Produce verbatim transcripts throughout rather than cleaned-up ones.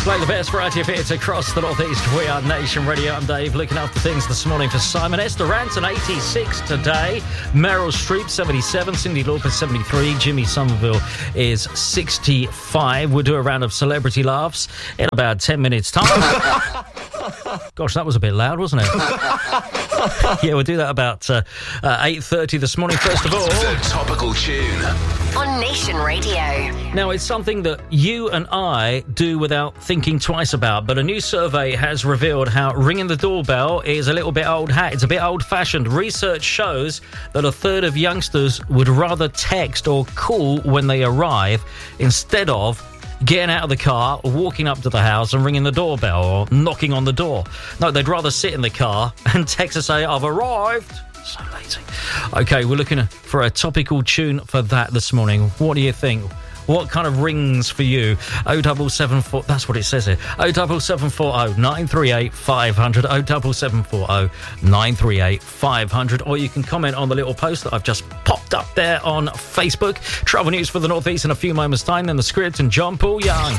Play the best variety of hits across the Northeast. We are Nation Radio. I'm Dave, looking after things this morning for Simon. Esther Ranson, eighty-six today. Meryl Streep, seventy-seven. Cyndi Lauper, seventy-three. Jimmy Somerville is sixty-five. We'll do a round of celebrity laughs in about ten minutes' time. Gosh, that was a bit loud, wasn't it? Yeah, we'll do that about uh, uh, eight thirty this morning. First of all, the topical tune on Nation Radio. Now, it's something that you and I do without thinking twice about, but a new survey has revealed how ringing the doorbell is a little bit old hat. It's a bit old-fashioned. Research shows that a third of youngsters would rather text or call when they arrive instead of getting out of the car, walking up to the house and ringing the doorbell or knocking on the door. No, they'd rather sit in the car and text and say, "I've arrived." So lazy. Okay, we're looking for a topical tune for that this morning. What do you think? What kind of rings for you? oh double seven four... That's what it says here. oh double seven four oh nine three eight five hundred. oh double seven four oh nine three eight five hundred. Or you can comment on the little post that I've just popped up there on Facebook. Travel news for the North East in a few moments' time. Then the script and John Paul Young.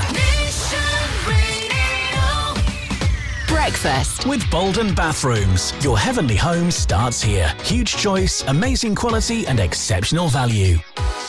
Breakfast with Bolden Bathrooms. Your heavenly home starts here. Huge choice, amazing quality and exceptional value.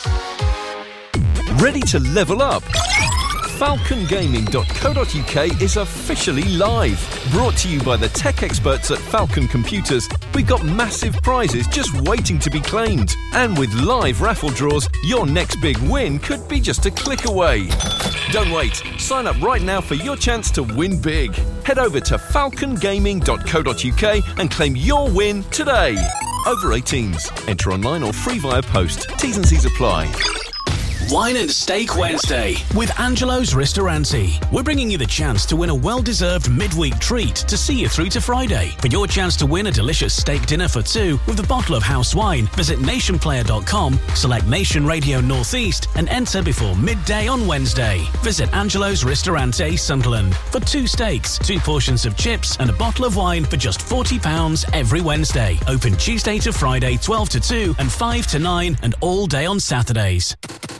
Ready to level up? falcon gaming dot co dot uk is officially live. Brought to you by the tech experts at Falcon Computers, we've got massive prizes just waiting to be claimed. And with live raffle draws, your next big win could be just a click away. Don't wait. Sign up right now for your chance to win big. Head over to falcon gaming dot co dot uk and claim your win today. Over eighteens. Enter online or free via post. T's and C's apply. Wine and Steak Wednesday with Angelo's Ristorante. We're bringing you the chance to win a well-deserved midweek treat to see you through to Friday. For your chance to win a delicious steak dinner for two with a bottle of house wine, visit nation player dot com, select Nation Radio Northeast and enter before midday on Wednesday. Visit Angelo's Ristorante, Sunderland for two steaks, two portions of chips and a bottle of wine for just forty pounds every Wednesday. Open Tuesday to Friday, twelve to two and five to nine and all day on Saturdays.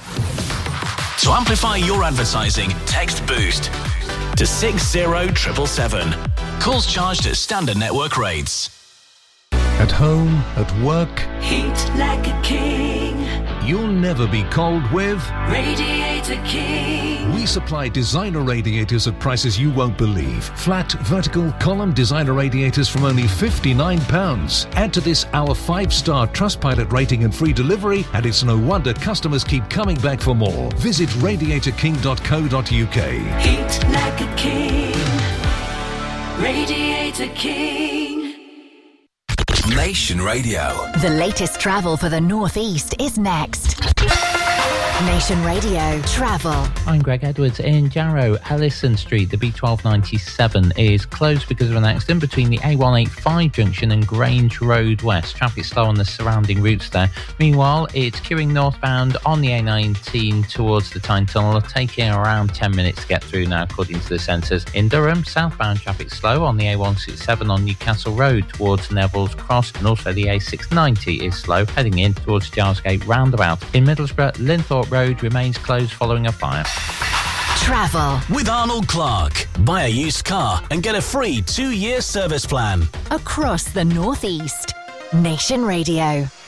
To amplify your advertising, text BOOST to six zero seven seven seven. Calls charged at standard network rates. At home, at work, heat like a king. You'll never be cold with Radiator King. We supply designer radiators at prices you won't believe. Flat, vertical, column designer radiators from only fifty-nine pounds. Add to this our five-star Trustpilot rating and free delivery, and it's no wonder customers keep coming back for more. Visit radiator king dot co dot uk. Heat like a king. Radiator King. Nation Radio. The latest travel for the North East is next. Nation Radio Travel. I'm Greg Edwards in Jarrow. Ellison Street, the B twelve ninety-seven, is closed because of an accident between the A one eighty-five junction and Grange Road West. Traffic slow on the surrounding routes there. Meanwhile, it's queuing northbound on the A nineteen towards the Tyne Tunnel, taking around ten minutes to get through now, according to the sensors. In Durham, southbound traffic slow on the A one sixty-seven on Newcastle Road towards Neville's Cross, and also the A six ninety is slow, heading in towards Gilesgate Roundabout. In Middlesbrough, Linthorpe Road remains closed following a fire. Travel with Arnold Clark. Buy a used car and get a free two-year service plan. across the North East. Nation Radio.